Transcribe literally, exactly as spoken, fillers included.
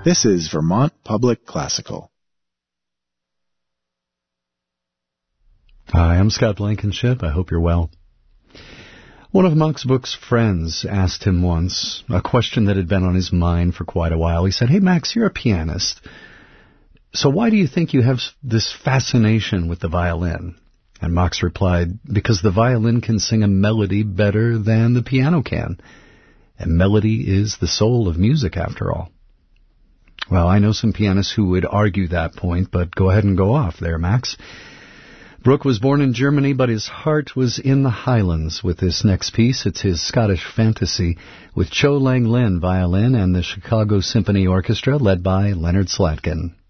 This is Vermont Public Classical. Hi, I'm Scott Blankenship. I hope you're well. One of Max Bruch's friends asked him once a question that had been on his mind for quite a while. He said, "Hey, Max, you're a pianist. So why do you think you have this fascination with the violin?" And Max replied, "Because the violin can sing a melody better than the piano can. And melody is the soul of music, after all." Well, I know some pianists who would argue that point, but go ahead and go off there, Max. Bruch was born in Germany, but his heart was in the Highlands with this next piece. It's his Scottish Fantasy with Cho Lang Lin violin and the Chicago Symphony Orchestra led by Leonard Slatkin.